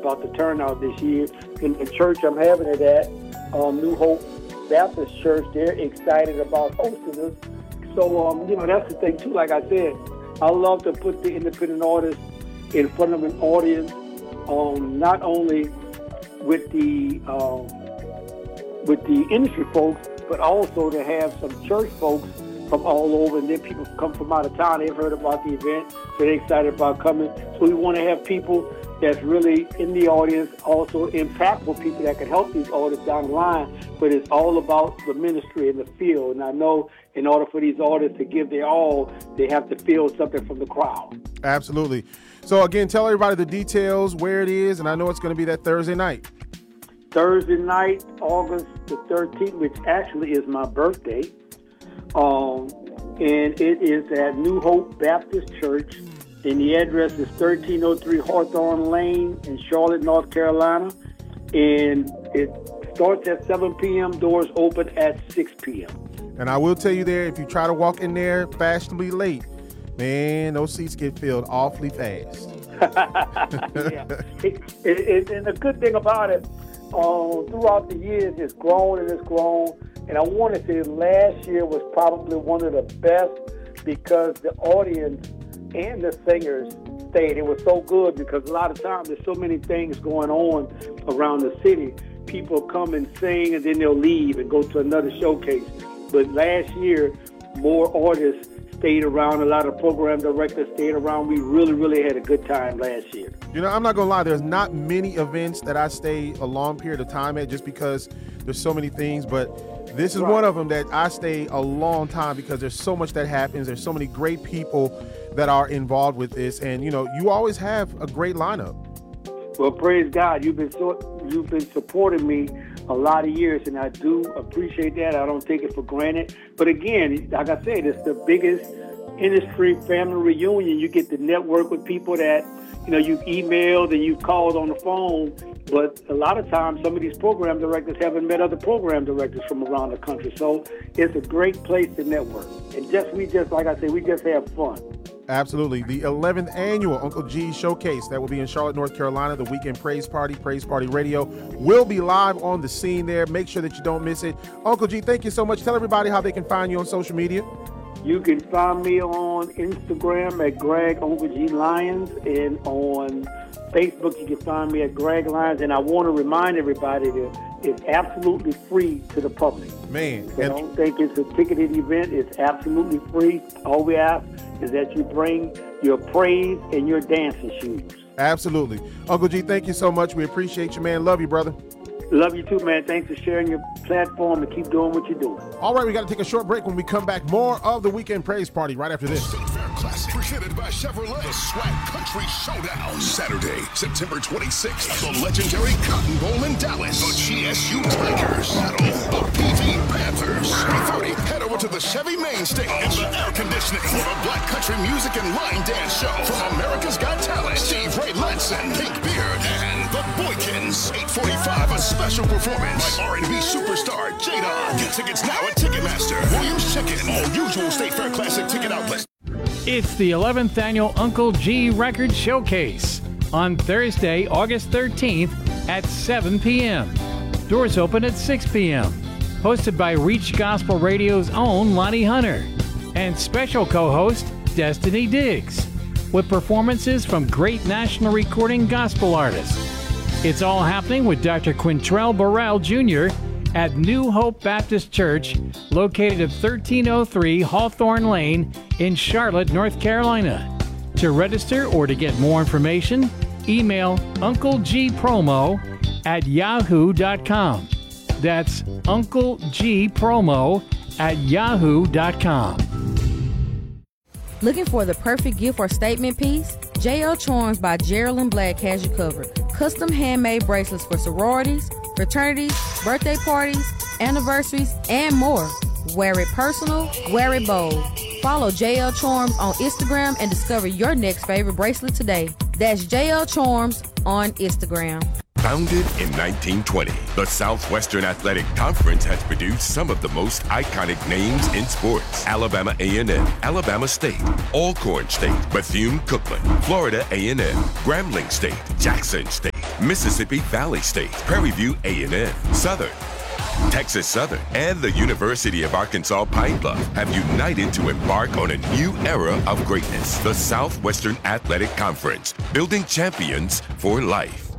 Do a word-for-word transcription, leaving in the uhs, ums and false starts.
about the turnout this year. In the church I'm having it at, um, New Hope Baptist Church, they're excited about hosting us. So, um, you know, that's the thing, too. Like I said, I love to put the independent artists in front of an audience, um, not only with the um, with the industry folks, but also to have some church folks from all over, and then people come from out of town. They've heard about the event, so they're excited about coming. So we want to have people that's really in the audience, also impactful people that can help these artists down the line, but it's all about the ministry and the field. And I know in order for these artists to give their all, they have to feel something from the crowd. Absolutely. So again, tell everybody the details, where it is, and I know it's going to be that Thursday night. Thursday night, August the thirteenth, which actually is my birthday. Um, and it is at New Hope Baptist Church, and the address is thirteen oh three Hawthorne Lane in Charlotte, North Carolina, and it starts at seven p.m., doors open at six p.m. And I will tell you there, if you try to walk in there fashionably late, man, those seats get filled awfully fast. Yeah. It, it, it, and the good thing about it, um, throughout the years, it's grown and it's grown. And I want to say last year was probably one of the best because the audience and the singers stayed. It was so good because a lot of times there's so many things going on around the city. People come and sing and then they'll leave and go to another showcase. But last year, more artists stayed around. A lot of program directors stayed around. We really, really had a good time last year. You know, I'm not going to lie. There's not many events that I stay a long period of time at just because there's so many things. But this is right. one of them that I stay a long time because there's so much that happens. There's so many great people that are involved with this. And, you know, you always have a great lineup. Well, praise God. You've been so, you've been supporting me a lot of years, and I do appreciate that. I don't take it for granted. But again, like I said, it's the biggest industry family reunion. You get to network with people that, you know, you've emailed and you've called on the phone. But a lot of times, some of these program directors haven't met other program directors from around the country. So it's a great place to network. And just we just, like I said, we just have fun. Absolutely. The eleventh annual Uncle G Showcase that will be in Charlotte, North Carolina. The Weekend Praise Party, Praise Party Radio will be live on the scene there. Make sure that you don't miss it. Uncle G, thank you so much. Tell everybody how they can find you on social media. You can find me on Instagram at Greg Uncle G Lyons, and on Facebook you can find me at Greg Lyons. And I want to remind everybody that it's absolutely free to the public. Man. So don't think it's a ticketed event. It's absolutely free. All we ask is that you bring your praise and your dancing shoes. Absolutely. Uncle G, thank you so much. We appreciate you, man. Love you, brother. Love you too, man. Thanks for sharing your platform and keep doing what you're doing. All right, we got to take a short break. When we come back, more of the Weekend Praise Party right after this. State Fair Classic, presented by Chevrolet. The Swag Country Showdown. Saturday, September twenty-sixth. The legendary Cotton Bowl in Dallas. The G S U Tigers battle the P V Panthers. three thirty, head over to the Chevy Main Stage in the air conditioning for the Black Country Music and Line Dance Show from America's Got Talent. Steve Ray Ladson, Pink Beard, and the Boykins. eight forty-five, a special performance by R and B superstar Jadon. Get tickets now at Ticketmaster, Williams Chicken, all usual State Fair Classic ticket outlets. It's the eleventh annual Uncle G Record Showcase on Thursday, August thirteenth at seven p.m. Doors open at six p.m. Hosted by Reach Gospel Radio's own Lonnie Hunter and special co-host Destiny Diggs, with performances from great national recording gospel artists. It's all happening with Doctor Quintrell Burrell Junior at New Hope Baptist Church, located at thirteen oh three Hawthorne Lane in Charlotte, North Carolina. To register or to get more information, email unclegpromo at yahoo dot com. That's unclegpromo at yahoo dot com. Looking for the perfect gift or statement piece? J L Charms by Geraldine Black has you covered. Custom handmade bracelets for sororities, fraternities, birthday parties, anniversaries, and more. Wear it personal, wear it bold. Follow J L Charms on Instagram and discover your next favorite bracelet today. That's J L Charms on Instagram. Founded in nineteen twenty, the Southwestern Athletic Conference has produced some of the most iconic names in sports. Alabama A and M, Alabama State, Alcorn State, Bethune-Cookman, Florida A and M, Grambling State, Jackson State, Mississippi Valley State, Prairie View A and M, Southern, Texas Southern, and the University of Arkansas Pine Bluff have united to embark on a new era of greatness. The Southwestern Athletic Conference, building champions for life.